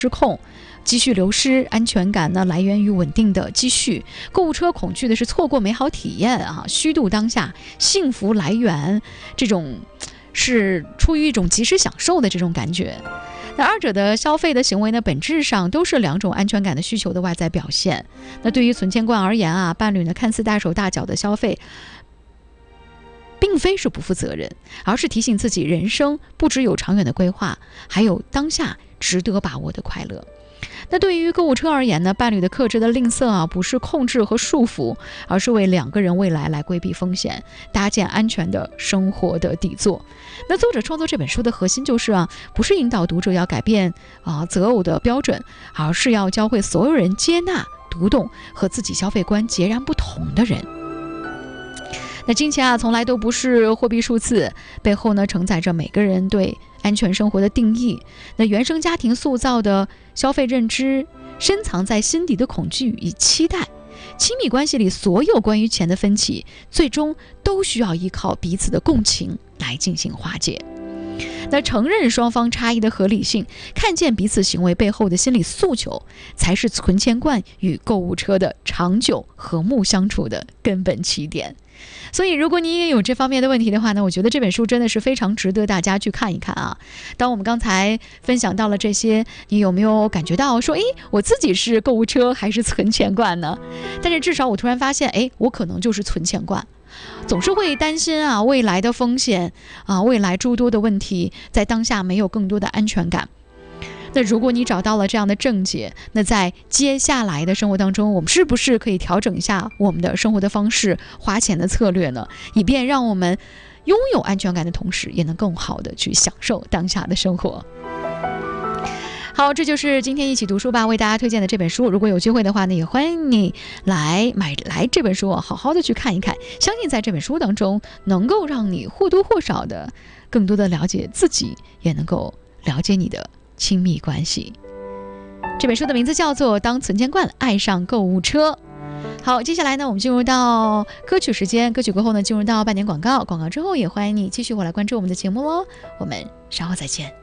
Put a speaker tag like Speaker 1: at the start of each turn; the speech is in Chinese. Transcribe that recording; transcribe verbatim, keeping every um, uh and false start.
Speaker 1: 失控。积蓄流失，安全感呢来源于稳定的积蓄。购物车恐惧的是错过美好体验啊，虚度当下。幸福来源这种是出于一种及时享受的这种感觉。那二者的消费的行为呢，本质上都是两种安全感的需求的外在表现。那对于存钱罐而言啊，伴侣呢看似大手大脚的消费，并非是不负责任，而是提醒自己人生不只有长远的规划，还有当下值得把握的快乐。那对于购物车而言呢，伴侣的克制的吝啬啊，不是控制和束缚，而是为两个人未来来规避风险，搭建安全的生活的底座。那作者创作这本书的核心就是啊，不是引导读者要改变啊择偶的标准，而是要教会所有人接纳、读懂和自己消费观截然不同的人。那金钱啊，从来都不是货币数字，背后呢承载着每个人对安全生活的定义。那原生家庭塑造的消费认知，深藏在心底的恐惧与期待。亲密关系里所有关于钱的分歧，最终都需要依靠彼此的共情来进行化解。那承认双方差异的合理性，看见彼此行为背后的心理诉求，才是存钱罐与购物车的长久和睦相处的根本起点。所以如果你也有这方面的问题的话呢，我觉得这本书真的是非常值得大家去看一看啊。当我们刚才分享到了这些，你有没有感觉到说，诶，我自己是购物车还是存钱罐呢？但是至少我突然发现，诶，我可能就是存钱罐。总是会担心啊未来的风险啊，未来诸多的问题，在当下没有更多的安全感。那如果你找到了这样的症结，那在接下来的生活当中，我们是不是可以调整一下我们的生活的方式、花钱的策略呢？以便让我们拥有安全感的同时，也能更好的去享受当下的生活。好，这就是今天一起读书吧为大家推荐的这本书。如果有机会的话呢，也欢迎你来买来这本书，好好的去看一看。相信在这本书当中，能够让你或多或少的更多的了解自己，也能够了解你的亲密关系。这本书的名字叫做《当存钱罐爱上购物车》。好，接下来呢，我们进入到歌曲时间。歌曲过后呢，进入到半点广告。广告之后，也欢迎你继续回来关注我们的节目喽。我们稍后再见。